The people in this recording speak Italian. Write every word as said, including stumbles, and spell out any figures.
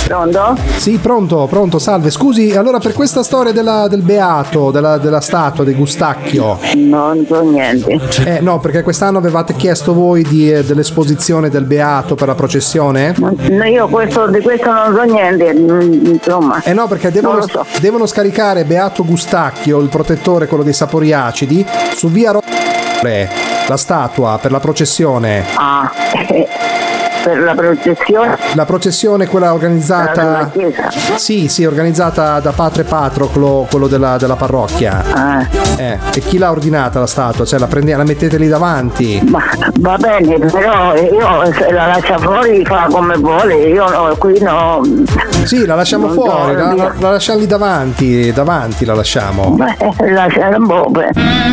Pronto? Sì, pronto, pronto, salve. Scusi, allora per questa storia della, del beato, della, della statua di Gustacchio. No, non so niente. Eh no, perché quest'anno avevate chiesto voi di, eh, dell'esposizione del beato per la processione? No, io questo, di questo non so niente, insomma. Eh no, perché devono, Non lo so. devono scaricare Beato Gustacchio, il protettore, quello dei sapori acidi, su via Ro- la statua per la processione. Ah, eh, per la processione La processione, quella organizzata. della chiesa. Sì, sì, organizzata da Padre Patroclo, quello della, della parrocchia. Ah, Eh, e chi l'ha ordinata la statua? Cioè la, prende, la mettete lì davanti? ma va bene, però io se la lascia fuori fa come vuole, io no, qui no. Sì, la lasciamo Non fuori, la, dormi. la, la lasciamo lì davanti, davanti la lasciamo. Beh, lascia un po'. beh.